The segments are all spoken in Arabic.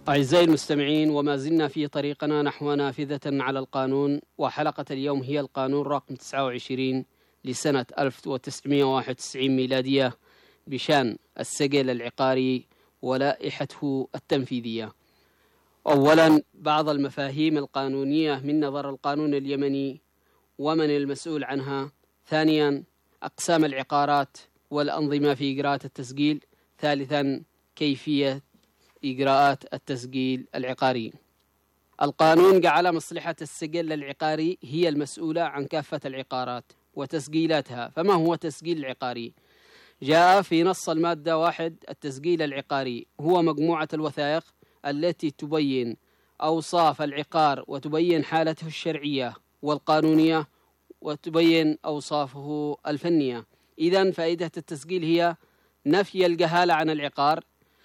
أعزائي المستمعين، وما زلنا في طريقنا نحو نافذة على القانون، وحلقة اليوم هي القانون رقم 29 لسنة 1991 ميلادية بشأن السجل العقاري ولائحته التنفيذية. أولا، بعض المفاهيم القانونية من نظر القانون اليمني ومن المسؤول عنها. ثانيا، أقسام العقارات والأنظمة في إجراءات التسجيل. ثالثا، كيفية إجراءات التسجيل العقاري. القانون جعل مصلحة السجل العقاري هي المسؤولة عن كافة العقارات وتسجيلاتها. فما هو التسجيل العقاري؟ جاء في نص المادة 1: التسجيل العقاري هو مجموعة الوثائق التي تبين أوصاف العقار وتبين حالته الشرعية والقانونية وتبين أوصافه الفنية. إذن فائدة التسجيل هي نفي الجهالة عن العقار،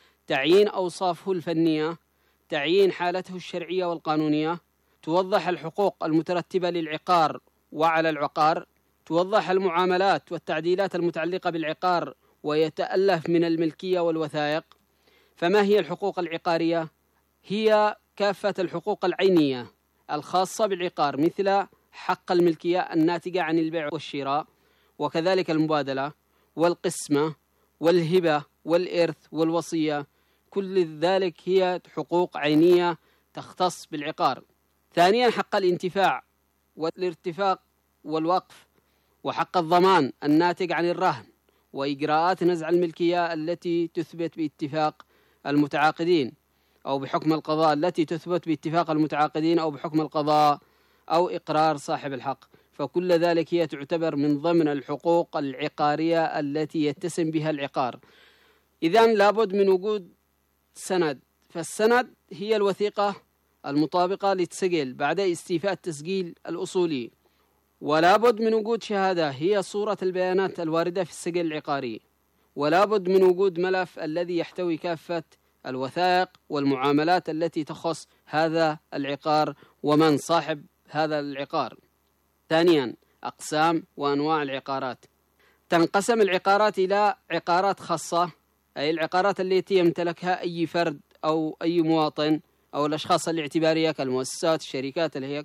تعيين أوصافه الفنية، تعيين حالته الشرعية والقانونية، توضح الحقوق المترتبة للعقار وعلى العقار، توضح المعاملات والتعديلات المتعلقة بالعقار ويتألف من الملكية والوثائق. فما هي الحقوق العقارية؟ هي كافة الحقوق العينية الخاصة بالعقار، مثل حق الملكية الناتجة عن البيع والشراء، وكذلك المبادلة والقسمة والهبة والإرث والوصية. كل ذلك هي حقوق عينية تختص بالعقار. ثانيا، حق الانتفاع والارتفاق والوقف، وحق الضمان الناتج عن الرهن، وإجراءات نزع الملكية التي تثبت باتفاق المتعاقدين أو بحكم القضاء، التي تثبت باتفاق المتعاقدين أو بحكم القضاء أو إقرار صاحب الحق. فكل ذلك هي تعتبر من ضمن الحقوق العقارية التي يتسم بها العقار. إذن لابد من وجود سند، فالسند هي الوثيقة المطابقة للسجل بعد استيفاء التسجيل الأصولي، ولابد من وجود شهادة هي صورة البيانات الواردة في السجل العقاري، ولابد من وجود ملف الذي يحتوي كافة الوثائق والمعاملات التي تخص هذا العقار ومن صاحب هذا العقار. ثانيا، أقسام وأنواع العقارات. تنقسم العقارات إلى عقارات خاصة، أي العقارات التي يمتلكها أي فرد أو أي مواطن أو الأشخاص الاعتبارية كالمؤسسات، الشركات اللي هي.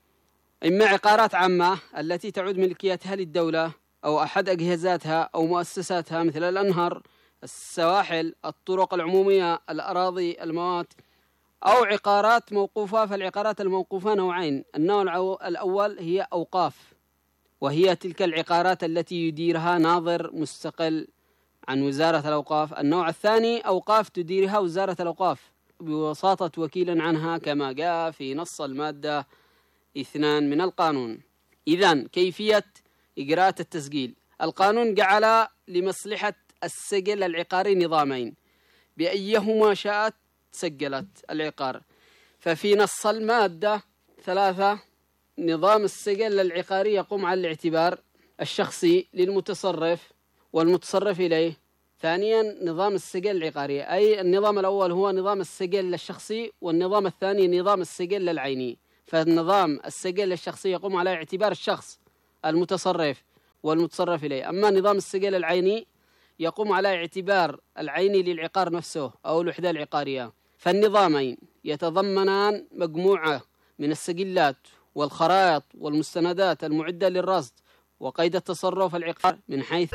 إما عقارات عامة التي تعود ملكيتها للدولة أو أحد أجهزاتها أو مؤسساتها، مثل الأنهار، السواحل، الطرق العمومية، الأراضي، المواد. أو عقارات موقوفة. فالعقارات الموقوفة نوعين: النوع الأول هي أوقاف، وهي تلك العقارات التي يديرها ناظر مستقل عن وزارة الأوقاف. النوع الثاني أوقاف تديرها وزارة الأوقاف بواسطة وكيل عنها، كما جاء في نص المادة 2 من القانون. إذن كيفية إجراءات التسجيل. القانون جعل لمصلحة السجل العقاري نظامين بأيهما شاءت سجلت العقار. ففي نص المادة 3: نظام السجل العقاري يقوم على الاعتبار الشخصي للمتصرف والمتصرف إليه. ثانيا، نظام السجل العقاري، أي النظام الأول هو نظام السجل الشخصي، والنظام الثاني نظام السجل العيني. فالنظام السجل الشخصي يقوم على اعتبار الشخص المتصرف والمتصرف إليه، أما نظام السجل العيني يقوم على اعتبار العيني للعقار نفسه أو الوحدة العقارية. فالنظامين يتضمنان مجموعة من السجلات والخرائط والمستندات المعدة للرصد وقيد التصرف العقار من حيث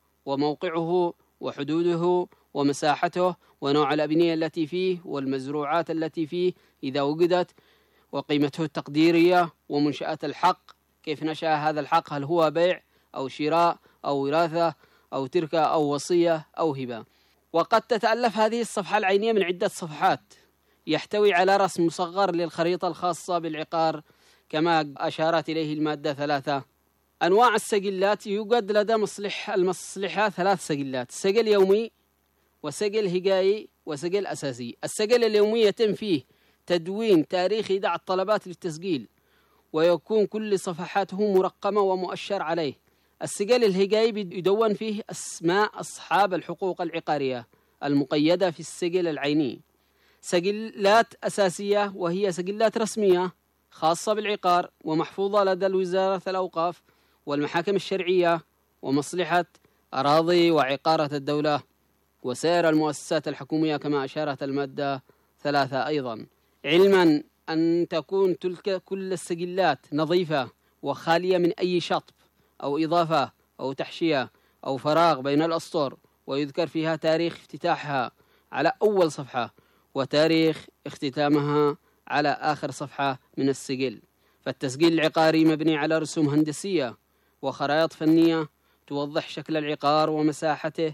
وموقعه وحدوده ومساحته ونوع الأبنية التي فيه والمزروعات التي فيه إذا وجدت، وقيمته التقديرية، ومنشآت الحق، كيف نشأ هذا الحق، هل هو بيع أو شراء أو وراثة أو تركة أو وصية أو هبة. وقد تتألف هذه الصفحة العينية من عدة صفحات يحتوي على رسم مصغر للخريطة الخاصة بالعقار كما أشارت إليه المادة 3. أنواع السجلات: يوجد لدى المصلحة 3 سجلات: سجل يومي وسجل هجائي وسجل أساسي. السجل اليومي يتم فيه تدوين تاريخ إيداع الطلبات للتسجيل، ويكون كل صفحاته مرقمة ومؤشر عليه. السجل الهجائي يدون فيه أسماء أصحاب الحقوق العقارية المقيدة في السجل العيني. سجلات أساسية، وهي سجلات رسمية خاصة بالعقار ومحفوظة لدى وزارة الأوقاف والمحاكم الشرعية ومصلحة أراضي وعقارة الدولة وسائر المؤسسات الحكومية كما أشارت المادة 3 أيضا، علما أن تكون تلك كل السجلات نظيفة وخالية من أي شطب أو إضافة أو تحشية أو فراغ بين الأسطر، ويذكر فيها تاريخ افتتاحها على أول صفحة وتاريخ اختتامها على آخر صفحة من السجل. فالتسجيل العقاري مبني على رسوم هندسية وخرائط فنية توضح شكل العقار ومساحته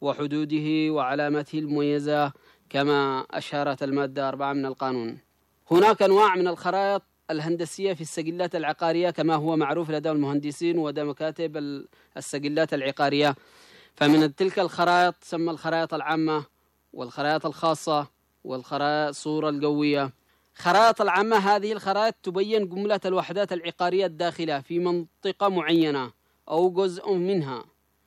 وحدوده وعلامته المميزة كما أشارت المادة 4 من القانون. هناك أنواع من الخرائط الهندسية في السجلات العقارية كما هو معروف لدى المهندسين ولدى مكاتب السجلات العقارية. فمن تلك الخرائط تسمى الخرائط العامة والخرائط الخاصة والخرائط الصورة القوية. خرائط العامة هذه الخرائط تبين جملة الوحدات العقارية الداخلة في منطقة معينة أو جزء منها.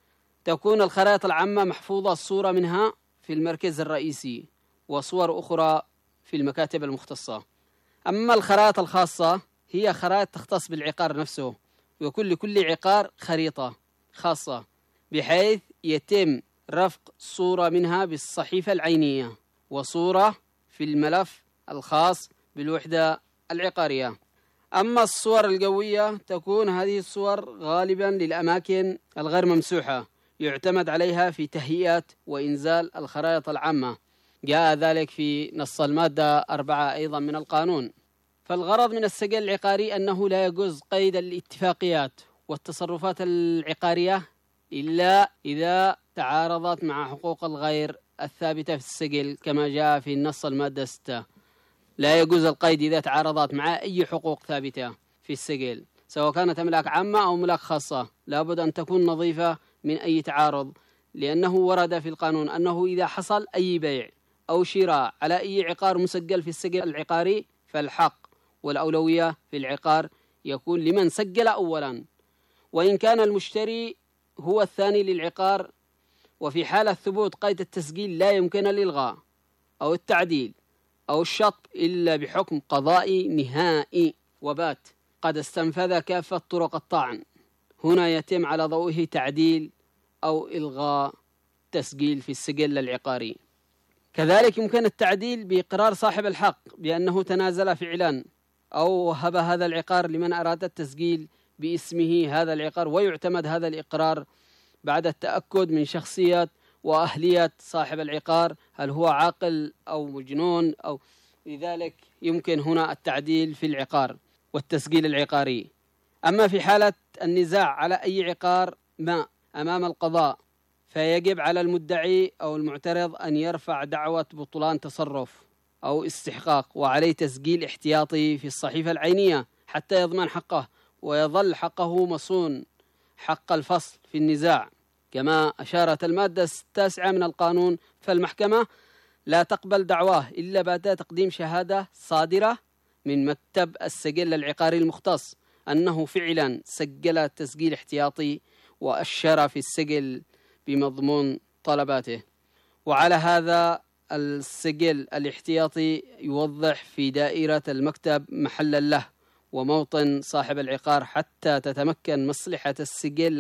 تكون الخرائط العامة محفوظة الصورة منها في المركز الرئيسي وصور أخرى في المكاتب المختصة. أما الخرائط الخاصة هي خرائط تختص بالعقار نفسه، ويكون لكل عقار خريطة خاصة بحيث يتم رفق صورة منها بالصحيفة العينية وصورة في الملف الخاص بالوحدة العقارية. أما الصور القوية تكون هذه الصور غالبا للأماكن الغير ممسوحة، يعتمد عليها في تهيئة وإنزال الخرائط العامة، جاء ذلك في نص المادة 4 أيضا من القانون. فالغرض من السجل العقاري أنه لا يجوز قيد الاتفاقيات والتصرفات العقارية إلا إذا تعارضت مع حقوق الغير الثابتة في السجل كما جاء في نص المادة 6. لا يجوز القيد إذا تعارضت مع أي حقوق ثابتة في السجل سواء كانت أملاك عامة أو أملاك خاصة، لابد أن تكون نظيفة من أي تعارض، لأنه ورد في القانون أنه إذا حصل أي بيع أو شراء على أي عقار مسجل في السجل العقاري فالحق والأولوية في العقار يكون لمن سجل أولا، وإن كان المشتري هو الثاني للعقار. وفي حالة ثبوت قيد التسجيل لا يمكن الإلغاء أو التعديل أو الشطب إلا بحكم قضائي نهائي وبات قد استنفذ كافة طرق الطعن. هنا يتم على ضوئه تعديل أو إلغاء تسجيل في السجل العقاري. كذلك يمكن التعديل بإقرار صاحب الحق بأنه تنازل فعلا أو وهب هذا العقار لمن أراد التسجيل باسمه هذا العقار، ويعتمد هذا الإقرار بعد التأكد من شخصية وأهلية صاحب العقار، هل هو عاقل أو مجنون أو لذلك يمكن هنا التعديل في العقار والتسجيل العقاري. أما في حالة النزاع على أي عقار ما أمام القضاء فيجب على المدعي أو المعترض أن يرفع دعوى بطلان تصرف أو استحقاق، وعليه تسجيل احتياطي في الصحيفة العينية حتى يضمن حقه ويظل حقه مصون حق الفصل في النزاع كما أشارت المادة 9 من القانون. فالمحكمة لا تقبل دعواه إلا بعد تقديم شهادة صادرة من مكتب السجل العقاري المختص أنه فعلا سجل تسجيل احتياطي وأشر في السجل بمضمون طلباته. وعلى هذا السجل الاحتياطي يوضح في دائرة المكتب محلا له وموطن صاحب العقار حتى تتمكن مصلحة السجل